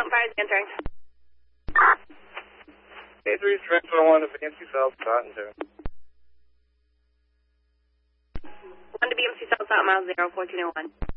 Mountain Fires answering. A3 transfer 1 to BMC South, Cotton 2. 1 to BMC South, miles 0421.